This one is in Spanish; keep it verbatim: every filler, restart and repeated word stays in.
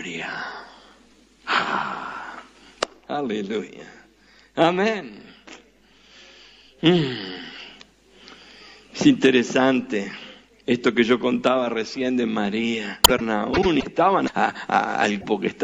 gloria. Ah, aleluya. Amén. Mm. Es interesante esto que yo contaba recién de María. Estaban a, a, al porque